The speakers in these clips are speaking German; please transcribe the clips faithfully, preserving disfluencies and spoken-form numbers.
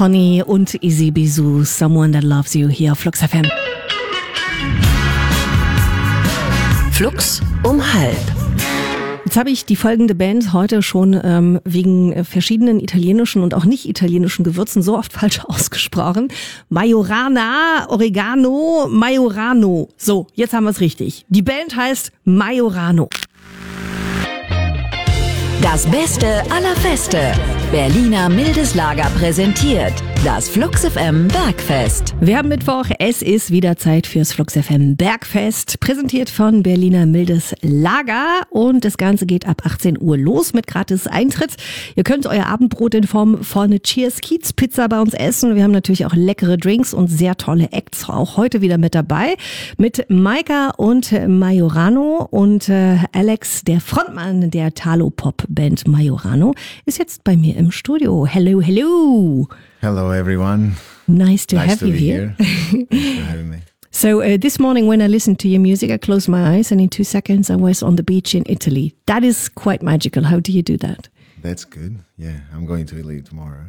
Honey und Easy Bisou, Someone That Loves You hier auf Flux F M. Flux um halb. Jetzt habe ich die folgende Band heute schon ähm, wegen verschiedenen italienischen und auch nicht italienischen Gewürzen so oft falsch ausgesprochen. Majorana, Oregano, Majorano. So, jetzt haben wir es richtig. Die Band heißt Majorano. Das Beste aller Feste. Berliner Mildes Lager präsentiert das Flux F M Bergfest. Wir haben Mittwoch, es ist wieder Zeit fürs Flux F M Bergfest, präsentiert von Berliner Mildes Lager und das Ganze geht ab achtzehn Uhr los mit gratis Eintritt. Ihr könnt euer Abendbrot in Form von eine Cheers Kiez Pizza bei uns essen. Wir haben natürlich auch leckere Drinks und sehr tolle Acts auch heute wieder mit dabei mit Maika und Majorano und äh, Alex, der Frontmann der Talo-Pop-Band Majorano, ist jetzt bei mir im Studio. Hello, hello. Hello, everyone. Nice to nice have to you be here. here. Thanks for having me. So uh, this morning when I listened to your music, I closed my eyes and in two seconds I was on the beach in Italy. That is quite magical. How do you do that? That's good. Yeah, I'm going to Italy tomorrow.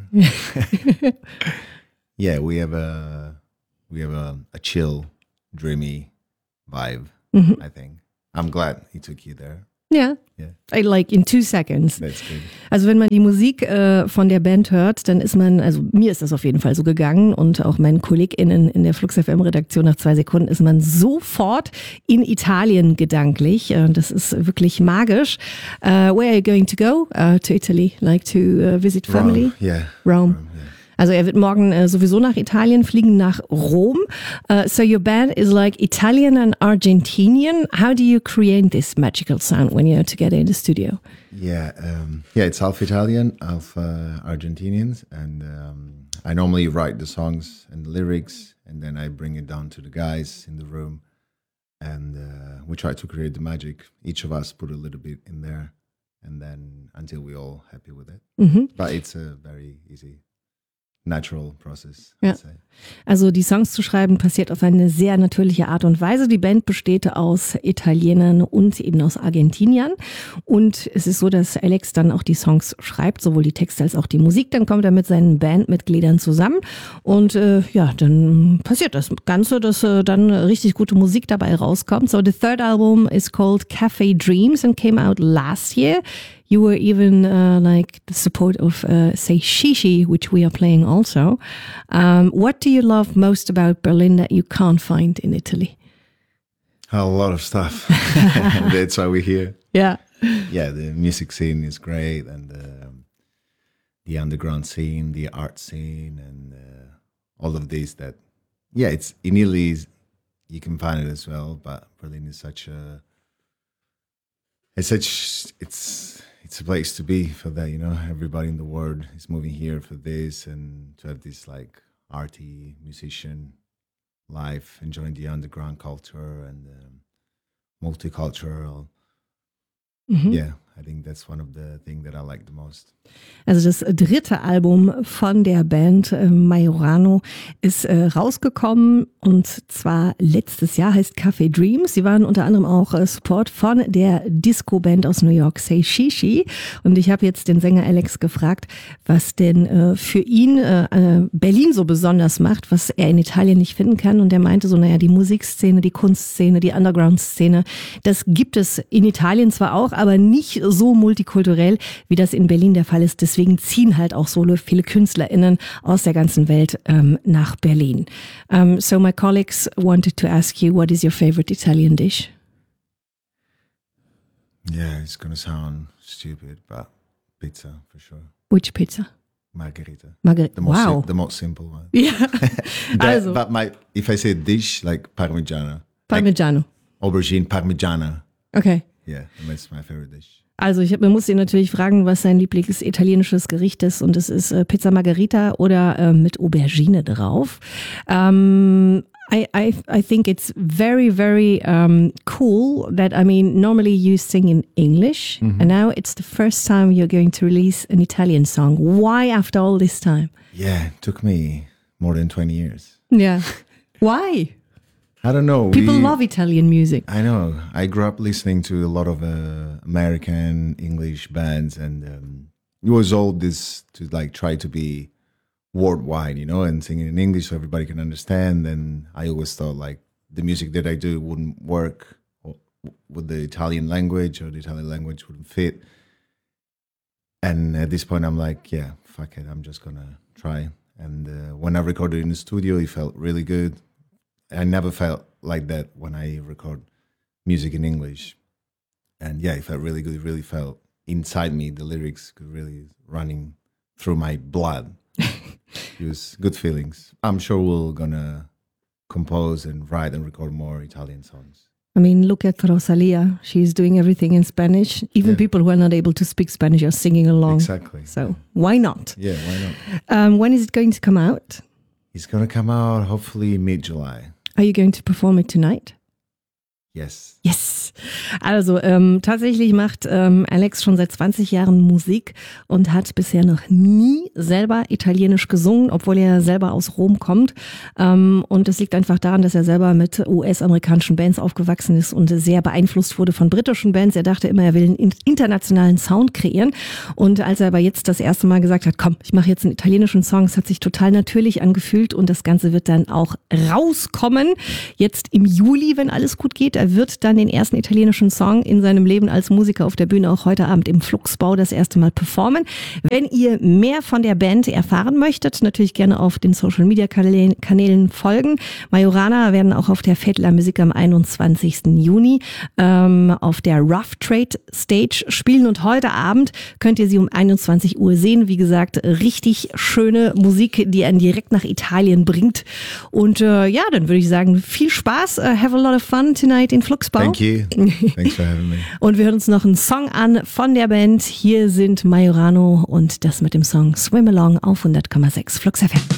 Yeah, we have a we have a, a chill, dreamy vibe. Mm-hmm. I think. I'm glad he took you there. Ja, yeah. I like in two seconds. That's good. Also wenn man die Musik äh, von der Band hört, dann ist man, also mir ist das auf jeden Fall so gegangen und auch meinen KollegInnen in der Flux F M Redaktion nach zwei Sekunden ist man sofort in Italien gedanklich. Äh, das ist wirklich magisch. Uh, where are you going to go? Uh, to Italy, like to uh, visit family? Rome, yeah. Rome. Rome, yeah. Also er wird morgen äh, sowieso nach Italien fliegen, nach Rom. Uh, so your band is like Italian and Argentinian. How do you create this magical sound when you're together in the studio? Yeah, um, yeah, it's half Italian, half uh, Argentinians, and um, I normally write the songs and the lyrics, and then I bring it down to the guys in the room, and uh, we try to create the magic. Each of us put a little bit in there, and then until we're all happy with it. Mm-hmm. But it's a very easy natural process. Ja. Also die Songs zu schreiben passiert auf eine sehr natürliche Art und Weise. Die Band besteht aus Italienern und eben aus Argentiniern. Und es ist so, dass Alex dann auch die Songs schreibt, sowohl die Texte als auch die Musik. Dann kommt er mit seinen Bandmitgliedern zusammen und äh, ja, dann passiert das Ganze, dass äh, dann richtig gute Musik dabei rauskommt. So the third album is called Cafe Dreams and came out last year. You were even uh, like the support of uh, Say Shishi, which we are playing also. Um, what do you love most about Berlin that you can't find in Italy? A lot of stuff. That's why we're here. Yeah. Yeah, the music scene is great, and um, the underground scene, the art scene, and uh, all of these that, yeah, it's in Italy, you can find it as well, but Berlin is such a, it's such, it's, it's a place to be for that, you know. Everybody in the world is moving here for this, and to have this like arty musician life, enjoying the underground culture and um, multicultural. Mm-hmm. Yeah, I think that's one of the things that I like the most. Also das dritte Album von der Band äh, Majorano ist äh, rausgekommen und zwar letztes Jahr, heißt Cafe Dreams. Sie waren unter anderem auch äh, Support von der Disco-Band aus New York, Say Shishi. Und ich habe jetzt den Sänger Alex gefragt, was denn äh, für ihn äh, Berlin so besonders macht, was er in Italien nicht finden kann. Und er meinte so, naja, die Musikszene, die Kunstszene, die Underground-Szene, das gibt es in Italien zwar auch, aber nicht so multikulturell, wie das in Berlin der Fall ist. Deswegen ziehen halt auch so viele KünstlerInnen aus der ganzen Welt ähm, nach Berlin. Um, so my colleagues wanted to ask you, what is your favorite Italian dish? Yeah, it's gonna sound stupid, but pizza for sure. Which pizza? Margherita. Margherita. The most Wow. si- the most simple one. Yeah. That, also. But my if I say dish like Parmigiana. Parmigiano. Like Aubergine Parmigiana. Okay. Yeah, that's my favorite dish. Also ich man muss ihn natürlich fragen, was sein Lieblings italienisches Gericht ist und es ist äh, Pizza Margherita oder äh, mit Aubergine drauf. Um, I, I I think it's very very um, cool that I mean normally you sing in English mm-hmm. and now it's the first time you're going to release an Italian song. Why after all this time? Yeah, it took me more than twenty years. Yeah. Why? I don't know. People we, love Italian music. I know. I grew up listening to a lot of uh, American English bands, and um, it was all this to like try to be worldwide, you know, and singing in English so everybody can understand. And I always thought like the music that I do wouldn't work with the Italian language, or the Italian language wouldn't fit. And at this point, I'm like, yeah, fuck it, I'm just gonna try. And uh, when I recorded in the studio, it felt really good. I never felt like that when I record music in English. And yeah, it felt really good. It really felt inside me. The lyrics could really running through my blood. It was good feelings. I'm sure we're gonna compose and write and record more Italian songs. I mean, look at Rosalia. She's doing everything in Spanish. Even Yeah. people who are not able to speak Spanish are singing along. Exactly. So why not? Yeah, why not? Um, when is it going to come out? It's gonna come out hopefully mid-July. Are you going to perform it tonight? Yes. Yes. Also ähm, tatsächlich macht ähm, Alex schon seit zwanzig Jahren Musik und hat bisher noch nie selber Italienisch gesungen, obwohl er selber aus Rom kommt. Ähm, und das liegt einfach daran, dass er selber mit U S-amerikanischen Bands aufgewachsen ist und sehr beeinflusst wurde von britischen Bands. Er dachte immer, er will einen internationalen Sound kreieren. Und als er aber jetzt das erste Mal gesagt hat, komm, ich mache jetzt einen italienischen Song, es hat sich total natürlich angefühlt und das Ganze wird dann auch rauskommen. Jetzt im Juli, wenn alles gut geht. Er wird dann den ersten italienischen Song in seinem Leben als Musiker auf der Bühne auch heute Abend im Fluxbau das erste Mal performen. Wenn ihr mehr von der Band erfahren möchtet, natürlich gerne auf den Social-Media-Kanälen folgen. Majorana werden auch auf der Vettler Musik am einundzwanzigsten Juni ähm, auf der Rough Trade Stage spielen und heute Abend könnt ihr sie um einundzwanzig Uhr sehen. Wie gesagt, richtig schöne Musik, die einen direkt nach Italien bringt. Und äh, ja, dann würde ich sagen, viel Spaß. Uh, have a lot of fun tonight in Fluxbau. Thank you. Thanks for having me. Und wir hören uns noch einen Song an von der Band. Hier sind Majorano und das mit dem Song Swim Along auf hundert Komma sechs Flux F M.